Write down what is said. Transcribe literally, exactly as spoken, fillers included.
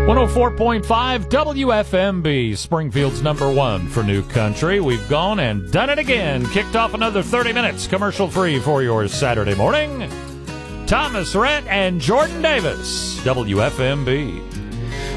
one oh four point five W F M B, Springfield's number one for new country. We've gone and done it again. Kicked off another thirty minutes commercial-free for your Saturday morning. Thomas Rhett and Jordan Davis, W F M B.